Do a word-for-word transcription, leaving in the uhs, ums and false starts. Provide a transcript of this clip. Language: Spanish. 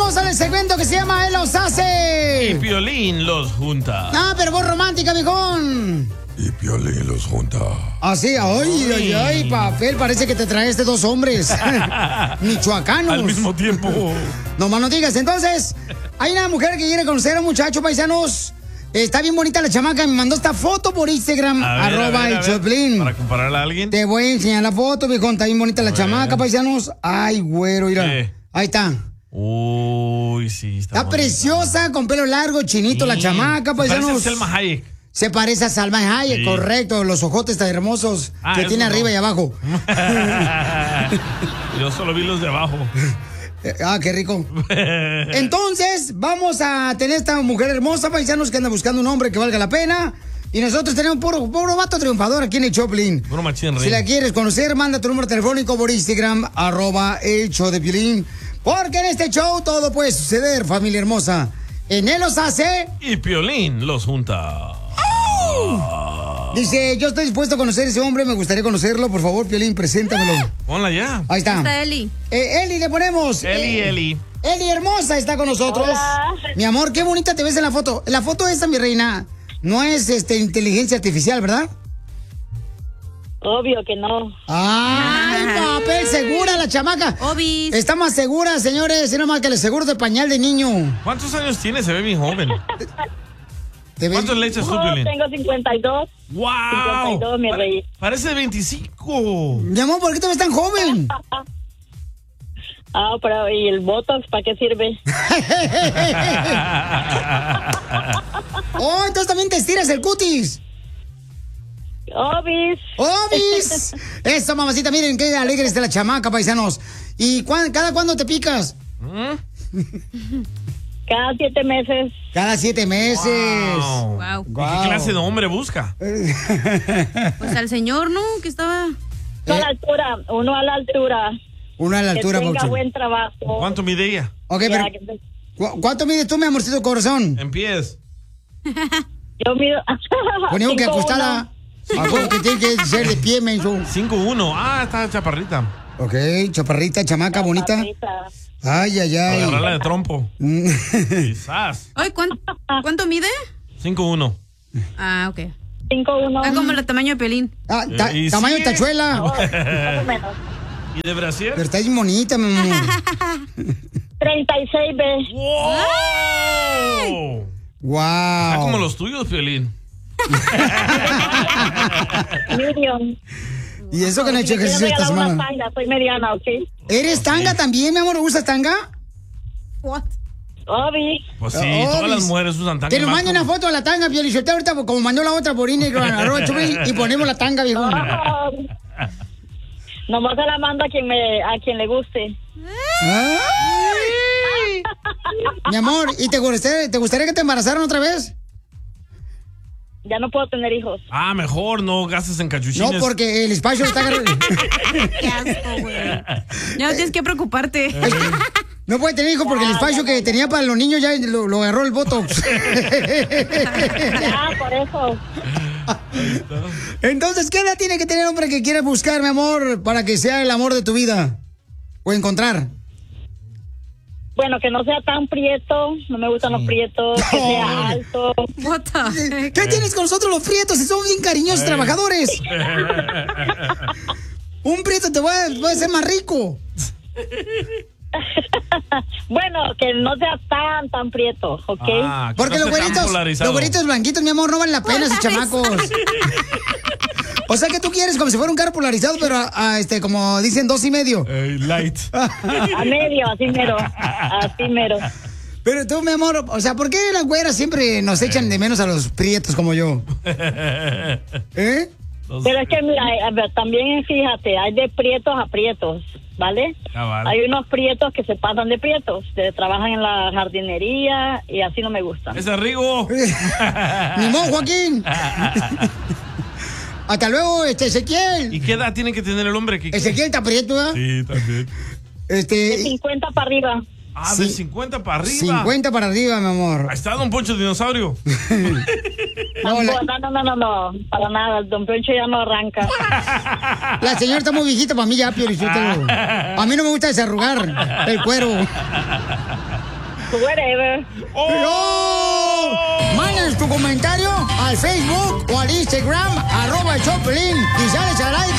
hermosa del segmento que se llama Él los hace. Y Piolín los junta. Ah, pero voz romántica, viejón. Y Piolín los junta. Así, ay, ay, ay, papel, parece que te traes de dos hombres michoacanos. Al mismo tiempo. No más no digas. Entonces, hay una mujer que quiere conocer a un muchacho, paisanos. Está bien bonita la chamaca, me mandó esta foto por Instagram, A ver, arroba a ver, el a ver, Choplin. Para compararla a alguien. Te voy a enseñar la foto, viejón, está bien bonita la chamaca, paisanos. Ay, güero, mira. ¿Qué? Ahí está. Uy, sí, está, Está bonita. preciosa, con pelo largo, chinito Sí. la chamaca, Se paisanos. parece a Selma Hayek. Se parece a Salma Hayek, Sí. correcto. Los ojotes tan hermosos Ah, que eso tiene no. arriba y abajo. Yo solo vi los de abajo. Ah, qué rico. Entonces, vamos a tener esta mujer hermosa, paisanos, que anda buscando un hombre que valga la pena. Y nosotros tenemos puro, puro vato triunfador aquí en el Choplin. Puro machín, rey. Si la quieres conocer, manda tu número telefónico por Instagram, arroba el show de Piolín. Porque en este show todo puede suceder, familia hermosa. En él los hace. Y Piolín los junta. Dice, yo estoy dispuesto a conocer a ese hombre, me gustaría conocerlo. Por favor, Piolín, preséntamelo. Ponla ya. Ahí está. Está Eli. Eh, Eli, le ponemos. Eli, Eh, Eli. Eli hermosa está con nosotros. Hola. Mi amor, qué bonita te ves en la foto. La foto esta, mi reina, no es este inteligencia artificial, ¿verdad? Obvio que no. Ay, papel, segura la chamaca. Obis. Está más segura, señores, es nomás que el seguro de pañal de niño. ¿Cuántos años tiene? Se ve bien joven. ¿Te ves? ¿Cuántos le echas tú, No, Piolín? tengo cincuenta y dos. ¡Wow! cincuenta y dos, mi Pare- rey. Parece de veinticinco. Mi amor, ¿por qué te ves tan joven? Ah, pero ¿y el Botox para qué sirve? Oh, entonces también te estiras el cutis. Obis. ¡Obis! Eso, mamacita, miren qué alegre está la chamaca, paisanos. ¿Y cuán- cada cuándo te picas? Cada siete meses. Cada siete meses. Wow. Wow. ¿Y Guau. ¿Qué clase de hombre busca? Pues al señor, ¿no? Que estaba. Uno a la altura, uno a la altura. Uno a la altura, que tenga Pauchón. buen trabajo. ¿Cuánto mide ella? Ok, Ya, pero que te- ¿cu- ¿cuánto mides tú, mi amorcito corazón? En pies. Yo mido. Ponemos que cinco acostada. A huevo que tiene que ser de pie, menso. cinco uno. Ah, está chaparrita. Ok, chaparrita, chamaca, uno. bonita. Chaparrita. Ay, ay, ay. Agarrarla de trompo. Quizás. Ay, ¿cuánto, ¿cuánto mide? cinco uno. Ah, ok. cinco uno. Está como el tamaño de Pelín. Ah, ta- Eh, y tamaño sí. tachuela. Más o menos. ¿Y de Brasil? Pero está bien bonita, mi amor. treinta y seis B. ¡Wow! Está Wow. como los tuyos, Piolín. Medium. Y eso que no he hecho Si me quieres ejercicio esta regalar una semana. tanga, soy mediana, ¿ok? ¿Eres tanga también, mi amor? ¿Usas tanga? What? Obis. Pues sí, Oh, todas las mis- mujeres usan tanga. Te nos más manda una como- foto de la tanga, Piolín. Yo ahorita, como mandó la otra por Instagram, arroba Choplin, y ponemos la tanga, viejo. Oh. Nomás se la mando a quien, me, a quien le guste. Ay. Mi amor, ¿y te gustaría, te gustaría que te embarazaran otra vez? Ya no puedo tener hijos. Ah, mejor no gastes en cachuchines. No, porque el espacio está agarrando. Qué asco, güey. Ya no tienes que preocuparte. No puede tener hijos porque el espacio que tenía para los niños ya lo, lo agarró el Botox. Ya, por eso. Entonces, ¿qué edad tiene que tener hombre que quiera buscar, mi amor, para que sea el amor de tu vida? O encontrar. Bueno, que no sea tan prieto. No me gustan los prietos. Que sea alto. What the heck? ¿Qué tienes con nosotros los prietos? Si somos bien cariñosos trabajadores. Un prieto te va a, va a hacer más rico. Bueno, que no sea tan, tan prieto, ¿ok? Ah, que Porque no los esté tan güeritos, polarizado. los güeritos blanquitos, mi amor, no valen la pena esos chamacos. O sea que tú quieres como si fuera un carro polarizado, pero a, a, este, como dicen, dos y medio. Eh, light. A medio, así mero. Así mero. Pero tú, mi amor, o sea, ¿por qué las güeras siempre nos echan de menos a los prietos como yo? ¿Eh? Pero es que, mira, a ver, también fíjate, hay de prietos a prietos, ¿vale? Ah, vale. Hay unos prietos que se pasan de prietos, que trabajan en la jardinería y así no me gustan. ¡Ese Rigo! Ni modo, Joaquín. Hasta luego, este, Ezequiel. ¿Y qué edad tiene que tener el hombre? que Ezequiel está prieto, ¿verdad? Sí, también. De Este, cincuenta para arriba. Ah, Sí. de cincuenta para arriba. cincuenta para arriba, mi amor. Ahí está Don Poncho Dinosaurio. No, la, No, no, no, no, no, para nada, el Don Poncho ya no arranca. la señora está muy viejita para mí ya, Piolichotelo. A mí no me gusta desarrugar el cuero. Whatever. ¡Oh! Mándanos tu comentario al Facebook o al Instagram, arroba el Choplin, y sales al aire.